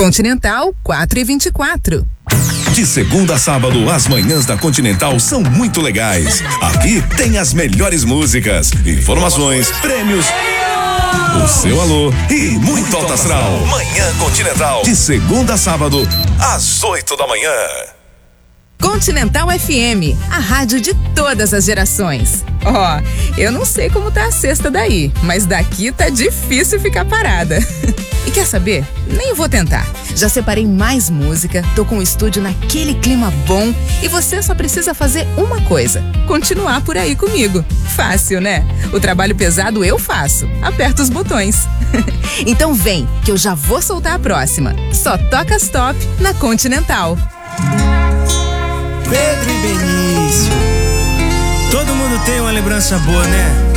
Continental 4h24. De segunda a sábado, as manhãs da Continental são muito legais. Aqui tem as melhores músicas, informações, prêmios, o seu alô e muito alto astral. Manhã Continental, de segunda a sábado, às 8 da manhã. Continental FM, a rádio de todas as gerações. Eu não sei como tá a cesta daí, mas daqui tá difícil ficar parada. E quer saber? Nem vou tentar. Já separei mais música, tô com o estúdio naquele clima bom e você só precisa fazer uma coisa: continuar por aí comigo. Fácil, né? O trabalho pesado eu faço. Aperta os botões. Então vem, que eu já vou soltar a próxima. Só toca as top na Continental. Pedro e Benício. Todo mundo tem uma lembrança boa, né?